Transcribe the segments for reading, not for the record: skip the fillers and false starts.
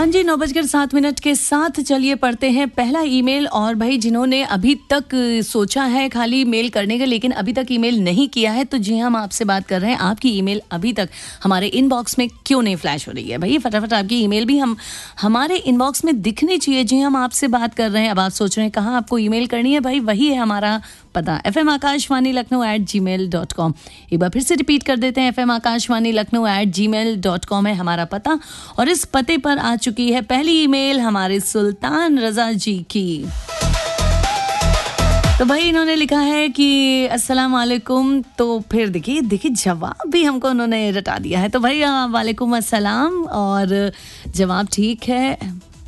हाँ जी, 9:07 के साथ चलिए पढ़ते हैं पहला ईमेल। और भाई जिन्होंने अभी तक सोचा है खाली मेल करने का लेकिन अभी तक ईमेल नहीं किया है, तो जी हम आपसे बात कर रहे हैं, आपकी ईमेल अभी तक हमारे इनबॉक्स में क्यों नहीं फ्लैश हो रही है? भाई फटाफट आपकी ईमेल भी हमारे इनबॉक्स में दिखनी चाहिए। जी हम आपसे बात कर रहे हैं। अब आप सोच रहे हैं कहाँ आपको ईमेल करनी है? भाई वही है हमारा पता, fmakashvani.lucknow@gmail.com। एक बार फिर से रिपीट कर देते हैं, fmakashvani.lucknow@gmail.com है हमारा पता। और इस पते पर आ चुकी है पहली ईमेल हमारे सुल्तान रजा जी की। तो भाई इन्होंने लिखा है कि अस्सलाम वालेकुम। तो फिर देखिए जवाब भी हमको उन्होंने रटा दिया है। तो भाई वालेकुम अस्सलाम, और जवाब ठीक है।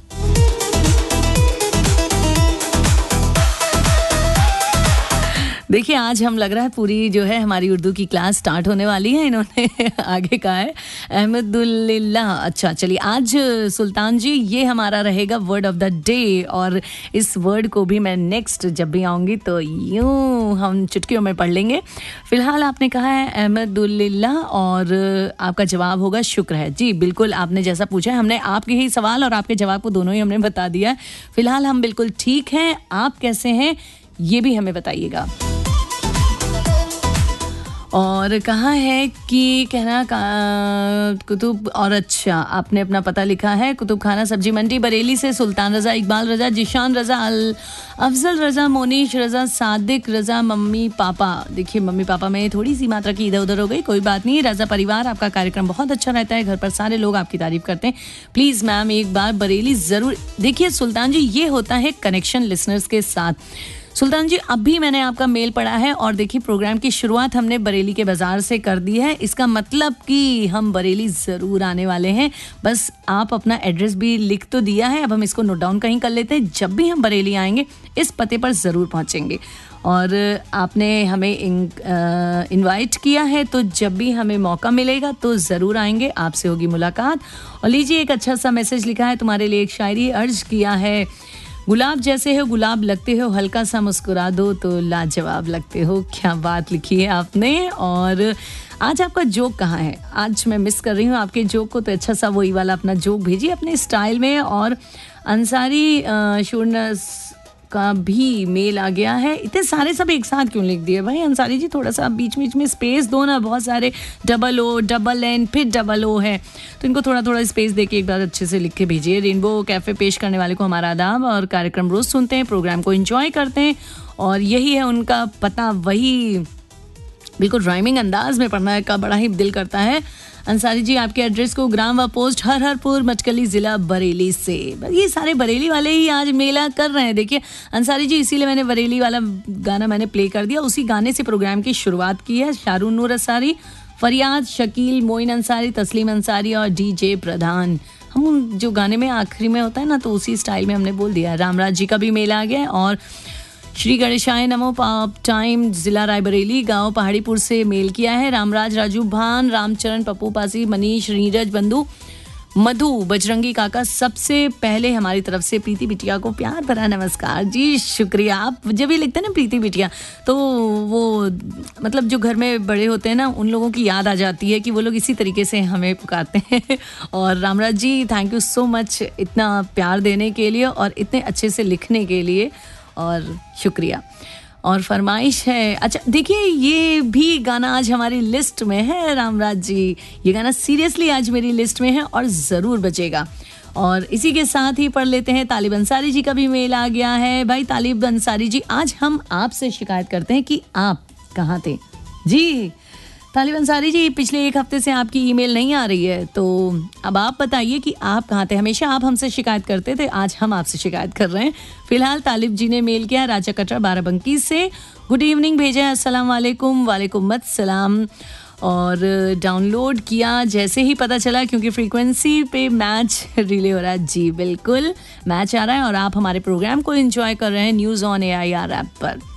देखिए आज हम लग रहा है पूरी जो है हमारी उर्दू की क्लास स्टार्ट होने वाली है। इन्होंने आगे कहा है अहमदुल्लाह। अच्छा चलिए, आज सुल्तान जी ये हमारा रहेगा वर्ड ऑफ द डे, और इस वर्ड को भी मैं नेक्स्ट जब भी आऊँगी तो यूँ हम चुटकियों में पढ़ लेंगे। फिलहाल आपने कहा है अहमदुल्लाह और आपका जवाब होगा शुक्र है। जी बिल्कुल, आपने जैसा पूछा है हमने आपके ही सवाल और आपके जवाब को दोनों ही हमने बता दिया है। फिलहाल हम बिल्कुल ठीक हैं। आप कैसे हैं ये भी हमें बताइएगा। और कहाँ है कि कहना कुतुब, और अच्छा आपने अपना पता लिखा है कुतुब खाना सब्जी मंडी बरेली से सुल्तान रज़ा, इकबाल रज़ा, जिशान रज़ा, अफजल रज़ा, मोनीश रज़ा, सादिक रज़ा, मम्मी पापा। देखिए मम्मी पापा में थोड़ी सी मात्रा की इधर उधर हो गई, कोई बात नहीं। रज़ा परिवार, आपका कार्यक्रम बहुत अच्छा रहता है, घर पर सारे लोग आपकी तारीफ करते हैं। प्लीज़ मैम एक बार बरेली ज़रूर। देखिए सुल्तान जी ये होता है कनेक्शन लिसनर्स के साथ। सुल्तान जी अभी मैंने आपका मेल पढ़ा है और देखिए प्रोग्राम की शुरुआत हमने बरेली के बाज़ार से कर दी है। इसका मतलब कि हम बरेली ज़रूर आने वाले हैं। बस आप अपना एड्रेस भी लिख तो दिया है, अब हम इसको नोट डाउन कहीं कर लेते हैं। जब भी हम बरेली आएंगे इस पते पर ज़रूर पहुंचेंगे। और आपने हमें इनवाइट किया है, तो जब भी हमें मौका मिलेगा तो ज़रूर आएंगे, आपसे होगी मुलाकात। और लीजिए एक अच्छा सा मैसेज लिखा है तुम्हारे लिए, एक शायरी अर्ज किया है। गुलाब जैसे हो गुलाब लगते हो, हल्का सा मुस्कुरा दो तो लाजवाब लगते हो। क्या बात लिखी है आपने। और आज आपका जोक कहाँ है? आज मैं मिस कर रही हूँ आपके जोक को, तो अच्छा सा वही वाला अपना जोक भेजिए अपने स्टाइल में। और अंसारी शूरनस का भी मेल आ गया है। इतने सारे सब एक साथ क्यों लिख दिए भाई अंसारी जी? थोड़ा सा बीच बीच में स्पेस दो ना। बहुत सारे डबल ओ, डबल एन, फिर डबल ओ है, तो इनको थोड़ा थोड़ा स्पेस देके एक बार अच्छे से लिख के भेजिए। रेनबो कैफ़े पेश करने वाले को हमारा आदाब, और कार्यक्रम रोज़ सुनते हैं, प्रोग्राम को एंजॉय करते हैं, और यही है उनका पता। वही बिल्कुल राइमिंग अंदाज में पढ़ना का बड़ा ही दिल करता है। अंसारी जी आपके एड्रेस को ग्राम व पोस्ट हरहरपुर मटकली ज़िला बरेली से। ये सारे बरेली वाले ही आज मेला कर रहे हैं। देखिए अंसारी जी इसीलिए मैंने बरेली वाला गाना मैंने प्ले कर दिया, उसी गाने से प्रोग्राम की शुरुआत की है। शारून नूर अंसारी, फरियाद, शकील, मोइन अंसारी, तस्लीम अंसारी और DJ प्रधान। हम जो गाने में आखिरी में होता है ना, तो उसी स्टाइल में हमने बोल दिया। रामराज जी का भी मेला आ गया है। और श्री गणेशाय नमो पाप टाइम, जिला रायबरेली, गांव पहाड़ीपुर से मेल किया है। रामराज, राजू भान, रामचरण, पप्पू पासी, मनीष, नीरज, बंधु, मधु, बजरंगी काका, सबसे पहले हमारी तरफ से प्रीति बिटिया को प्यार भरा नमस्कार। जी शुक्रिया। आप जब भी लिखते हैं ना प्रीति बिटिया, तो वो मतलब जो घर में बड़े होते हैं ना, उन लोगों की याद आ जाती है कि वो लोग इसी तरीके से हमें पुकारते हैं। और रामराज जी थैंक यू सो मच इतना प्यार देने के लिए और इतने अच्छे से लिखने के लिए, और शुक्रिया। और फरमाइश है, अच्छा देखिए ये भी गाना आज हमारी लिस्ट में है रामराज जी। ये गाना सीरियसली आज मेरी लिस्ट में है और ज़रूर बचेगा। और इसी के साथ ही पढ़ लेते हैं, तालिब अंसारी जी का भी मेल आ गया है। भाई तालिब अंसारी जी, आज हम आपसे शिकायत करते हैं कि आप कहाँ थे। जी तालिब अंसारी जी, पिछले एक हफ्ते से आपकी ईमेल नहीं आ रही है, तो अब आप बताइए कि आप कहाँ थे। हमेशा आप हमसे शिकायत करते थे, आज हम आपसे शिकायत कर रहे हैं। फिलहाल तालिब जी ने मेल किया राजा कटरा बाराबंकी से। गुड इवनिंग भेजा है, अस्सलाम वालेकुम। वालेकुम अस्सलाम। और डाउनलोड किया जैसे ही पता चला, क्योंकि फ्रीक्वेंसी पे मैच रिले हो रहा है। जी बिल्कुल मैच आ रहा है और आप हमारे प्रोग्राम को एंजॉय कर रहे हैं न्यूज़ ऑन AIR ऐप पर।